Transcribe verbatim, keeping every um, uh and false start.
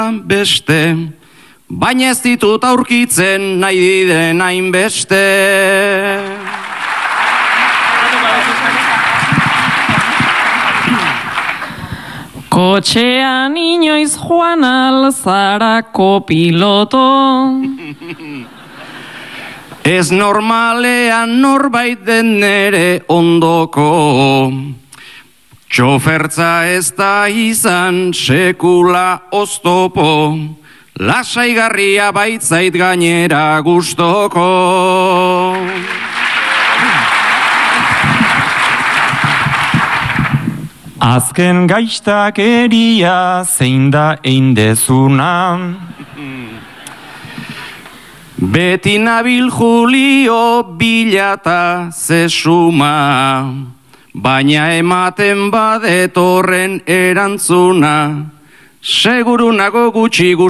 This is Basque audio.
beste, baina ez ditut aurkitzen nahi diren hainbeste. Kotxean inoiz joan alzarako piloto. Ez normalean norbait den nere ondoko. Txofertza ez da izan sekula oztopo. Lasaigarria baitzait gainera gustoko. Azken gaiztak eria zein da eindezuna. Beti nabil Julio bilata zesuma, baina ematen badet horren erantzuna, seguru nago gutxi guzti.